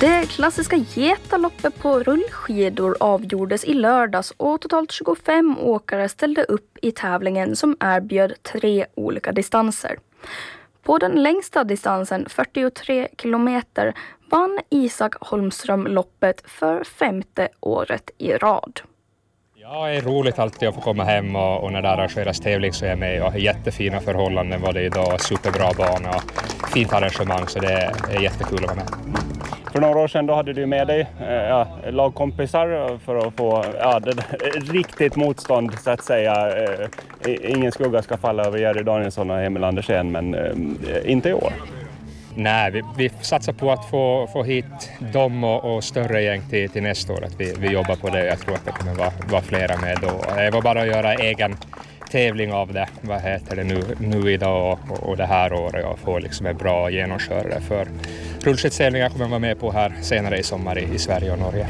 Det klassiska Getaloppet på rullskidor avgjordes i lördags och totalt 25 åkare ställde upp i tävlingen som erbjöd 3 olika distanser. På den längsta distansen, 43 kilometer, vann Isak Holmström loppet för 5:e året i rad. Ja, det är roligt alltid att få komma hem och när det arrangeras tävling så är jag med och har jättefina förhållanden var det idag, superbra bana och fint arrangemang så det är jättekul att vara med. För några år sedan då hade du med dig lagkompisar för att få riktigt motstånd så att säga. Ingen skugga ska falla över Jerry Danielsson och Emil Andersen men inte i år. Nej, vi satsar på att få hit dem och större gäng till nästa år. Att vi jobbar på det. Jag tror att det kommer vara flera med då. Det var bara att göra egen tävling av det. Vad heter det nu idag och det här året och få liksom en bra genomkörare för rullskidstävlingar kommer vara med på här senare i sommar i Sverige och Norge.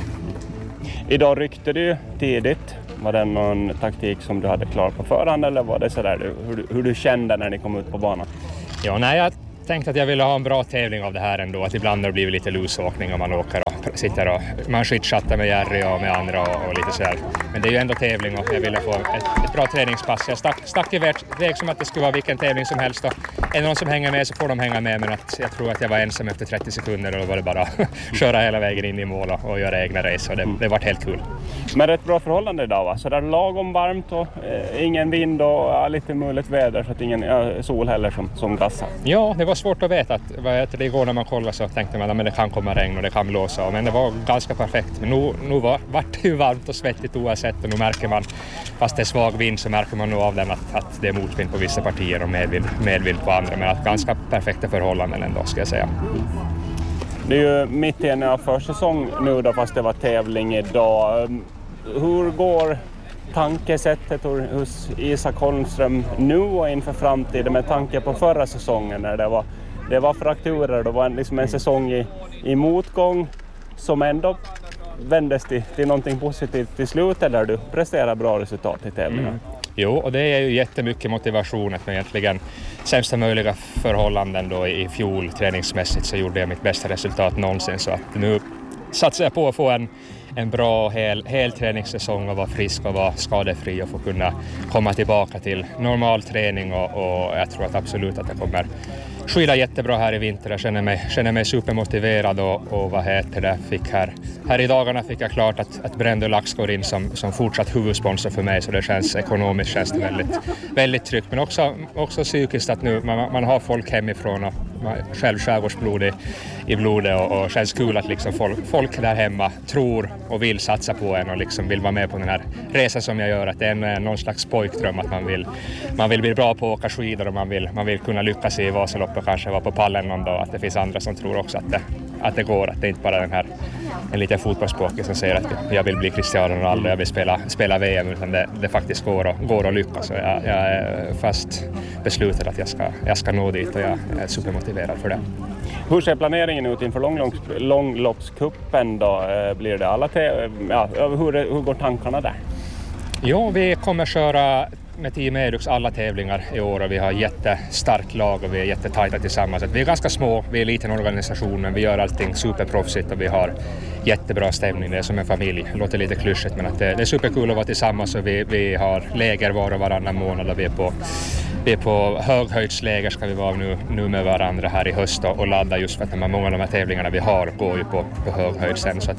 Idag ryckte du tidigt. Var det någon taktik som du hade klar på förhand eller var det sådär hur du kände när ni kom ut på banan? Ja, nej, jag tänkte att jag ville ha en bra tävling av det här ändå. Att ibland har det blivit lite lusåkning om man åker och sitter och man skitchattar med Jerry och med andra och lite sådär. Men det är ju ändå tävling och jag ville få ett bra träningspass. Jag stack iväg som att det skulle vara vilken tävling som helst. Och är det någon som hänger med så får de hänga med. Men att jag tror att jag var ensam efter 30 sekunder och då var det bara köra hela vägen in i mål och göra egna race. Och det var helt kul. Men ett bra förhållande idag va? Så där lagom varmt och ingen vind och lite mulligt väder så att ingen sol heller som gassar. Ja, det var svårt att veta att det igår när man kollade så tänkte man att det kan komma regn och det kan blåsa. Men det var ganska perfekt. Men nu var det ju varmt och svettigt oavsett och nu märker man, fast det är svag vind så märker man nog av den att det är motvind på vissa partier och medvind på andra. Men att ganska perfekta förhållanden ändå ska jag säga. Det är ju mitt i en försäsong nu då fast det var tävling idag. Hur går tankesättet hos Isak Holmström nu och inför framtiden med tanke på förra säsongen när det var frakturer, det var liksom en säsong i motgång som ändå vändes till någonting positivt till slutet där du presterar bra resultat i tävlingen. Jo, och det är ju jättemycket motivation att med egentligen sämsta möjliga förhållanden då i fjol träningsmässigt så gjorde jag mitt bästa resultat någonsin så att nu satsar jag på att få en bra hel träningssäsong och vara frisk och vara skadefri och få kunna komma tillbaka till normal träning och jag tror att absolut att jag kommer skida jättebra här i vinter. Jag känner mig supermotiverad och vad heter det, här i dagarna fick jag klart att Brendo Lax går in som fortsatt huvudsponsor för mig så det känns ekonomiskt det väldigt, väldigt tryggt men också psykiskt att nu man har folk hemifrån och själv skärgårdsblod i blodet och känns kul att liksom folk där hemma tror och vill satsa på en och liksom vill vara med på den här resan som jag gör att det är någon slags pojkdröm att man vill bli bra på att åka skidor och man vill kunna lyckas i Vasaloppet och kanske vara på pallen någon dag att det finns andra som tror också att det går att det är inte bara en liten fotbollsspråkig som säger att jag vill bli Cristiano Ronaldo jag vill spela VM utan det faktiskt går att lyckas och jag är fast beslutad att jag ska nå dit och jag är supermotiverad för det. Hur ser planeringen ut inför långloppskuppen då? Blir det alla hur går tankarna där? Jo, vi kommer köra med Team Edux alla tävlingar i år och vi har jättestarkt lag och vi är jättetajta tillsammans. Vi är ganska små, vi är en liten organisation men vi gör allting superproffsigt och vi har jättebra stämning. Det är som en familj, det låter lite klyschigt men att det är superkul att vara tillsammans och vi har läger var och varannan månad och vi är på höghöjdsläger ska vi vara nu med varandra här i höst och ladda just för att många av de här tävlingarna vi har går ju på höghöjd sen så att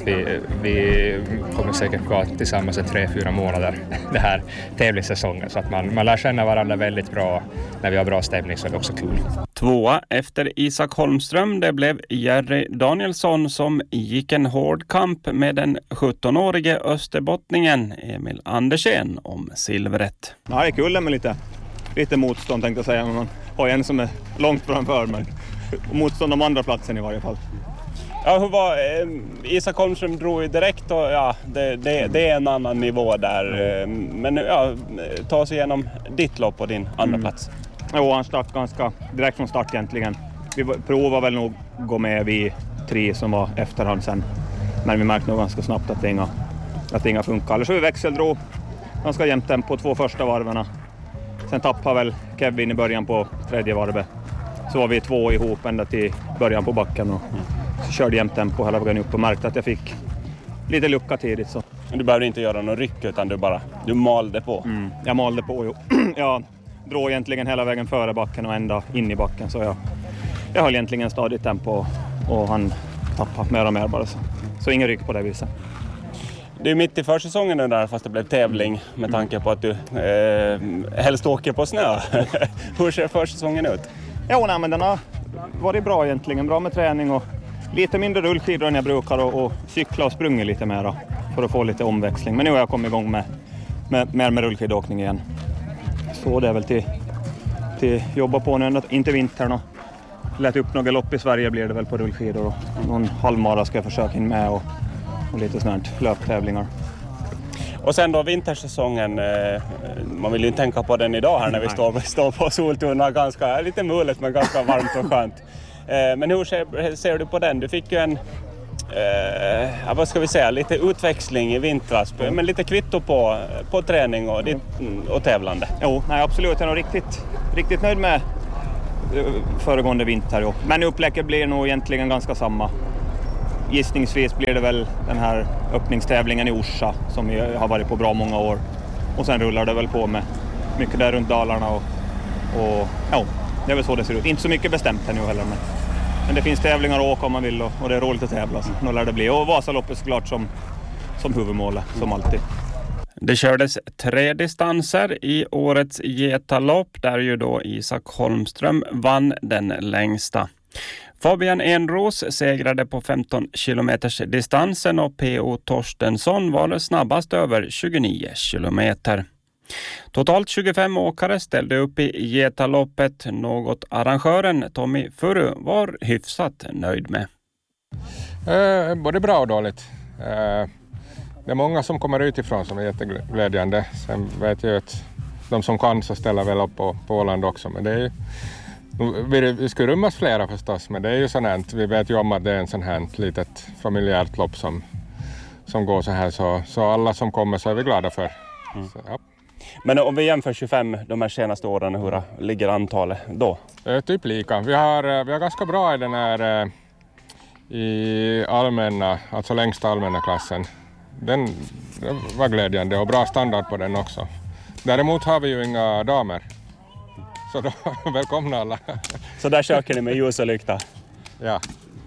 vi kommer säkert vara tillsammans i 3-4 månader det här tävlingssäsongen så att man lär känna varandra väldigt bra när vi har bra stämning så är det också kul. Tvåa efter Isak Holmström det blev Jerry Danielsson som gick en hård kamp med den 17-årige österbottningen Emil Andersen om silvret. Ja, det är kul med lite motstånd tänkte jag säga, men man har en som är långt framför men motstånd om andra platsen i varje fall. Ja, hur var Isak Holmström drog ju direkt och det är en annan nivå där men ta oss igenom ditt lopp och din andra plats. Jo, han stack ganska direkt från start egentligen. Vi provade väl nog gå med vid 3 som var efterhand sen men vi märkte nog ganska snabbt att det inga funkar. Eller så vi växeldrog ganska jämnt tempo 2 första varven. Sen tappade väl Kevin i början på 3:e varvet. så var vi 2 ihop ända till början på backen och så körde jämnt tempo hela vägen upp och märkte att jag fick lite lucka tidigt. Så. Du behövde inte göra någon ryck utan du malde på? Jag malde på, jo. Jag drog egentligen hela vägen före backen och ända in i backen, så jag höll egentligen stadigt tempo och han tappade mer och mer bara. Så ingen ryck på det viset. Det är mitt i försäsongen nu där, fast det blev tävling med tanke på att du helst åker på snö. Hur ser försäsongen ut? Jo, men den har varit bra egentligen. Bra med träning och lite mindre rullskidor än jag brukar och cykla och sprungit lite mer för att få lite omväxling. Men nu har jag kommit igång med rullskidåkning igen. Så det är väl till jobba på nu, inte vintern och lätt upp några lopp i Sverige blir det väl på rullskidor och någon halvmara ska jag försöka in med och lite snart löptävlingar. Och sen då vintersäsongen, man vill ju inte tänka på den idag här när vi står på Soltuna, ganska lite mulet men ganska varmt och skönt. Men hur ser du på den? Du fick ju en, vad ska vi säga, lite utväxling i vintras, men lite kvitto på träning och tävlande. Jo, nej, absolut. Jag är nog riktigt nöjd med föregående vinter. Jo. Men upplägget blir nog egentligen ganska samma. Gissningsvis blir det väl den här öppningstävlingen i Orsa som vi har varit på bra många år. Och sen rullar det väl på med mycket där runt Dalarna och ja, det är väl så det ser ut. Inte så mycket bestämt här nu heller, men det finns tävlingar att åka om man vill och det är roligt att tävla. Så nu lär det bli. Och Vasaloppet såklart som huvudmålet, som alltid. Det kördes 3 distanser i årets Getalopp där ju då Isak Holmström vann den längsta. Fabian Enros segrade på 15 kilometers distansen och P.O. Torstensson var snabbast över 29 kilometer. Totalt 25 åkare ställde upp i Getaloppet, något arrangören Tommy Furu var hyfsat nöjd med. Både bra och dåligt. Det är många som kommer utifrån som är jätteglädjande. Sen vet jag att de som kan så ställer väl upp på Åland också. Men det är ju, vi skulle rymmas flera förstås, men det är ju sånt här. Vi vet ju om att det är en sån här litet familjärt lopp som går så här. Så alla som kommer så är vi glada för. Så, ja. Men om vi jämför 25 de här senaste åren, hur ligger antalet då? Typ lika. Vi har ganska bra i den här i allmänna, alltså längsta allmänna klassen. Den var glädjande och bra standard på den också. Däremot har vi ju inga damer. Så då, välkomna alla. Så där söker ni med ljus och lykta? Ja.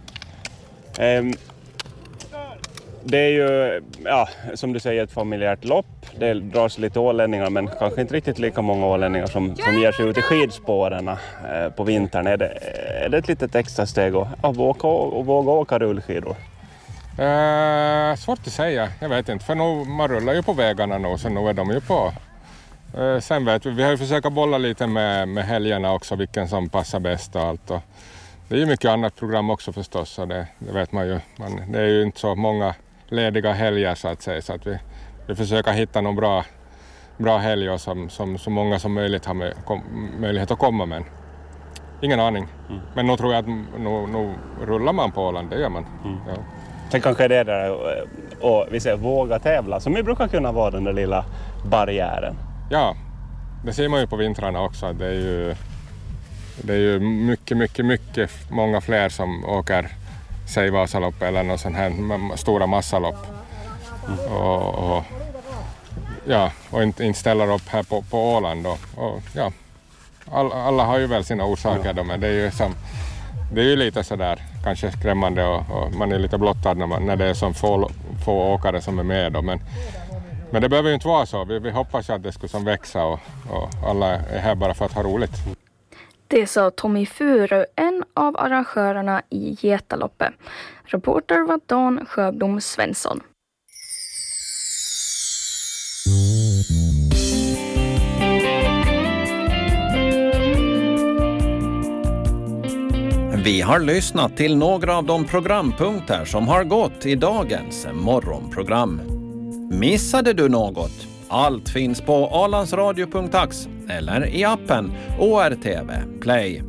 Det är ju, ja, som du säger, ett familjärt lopp. Det dras lite ålänningar, men kanske inte riktigt lika många ålänningar som ger sig ut i skidspåren på vintern. Är det ett litet extra steg att våga åka rullskidor? Svårt att säga, jag vet inte. För nu, man rullar ju på vägarna nu, så nu är de ju på. Sen vet vi har ju försökt bolla lite med helgerna också, vilken som passar bäst och allt. Och det är ju mycket annat program också förstås, så det vet man ju. Det är ju inte så många lediga helger så att säga, så att vi försöker hitta någon bra helger som så många som möjligt har möjlighet att komma med. Ingen aning. Men nu tror jag att nu rullar man på Åland, det gör man. Ja. Sen kanske det är där och vi säger våga tävla, som vi brukar kunna vara den där lilla barriären. Ja, det ser man ju på vintrarna också. Det är ju mycket många fler som åker säg Vasalopp eller någon sån här stora massalopp. Och inte ställer upp här på Åland. Och ja, alla har ju väl sina orsaker då, men det är ju lite sådär kanske skrämmande och man är lite blottad när det är så få åkare som är med då, men det behöver ju inte vara så. Vi hoppas att det ska som växa och alla är här bara för att ha roligt. Det sa Tommy Furu, en av arrangörerna i Getaloppet. Reporter var Dan Sjöblom Svensson. Vi har lyssnat till några av de programpunkter som har gått i dagens morgonprogram. Missade du något? Allt finns på ålandsradio.ax eller i appen ORTV Play.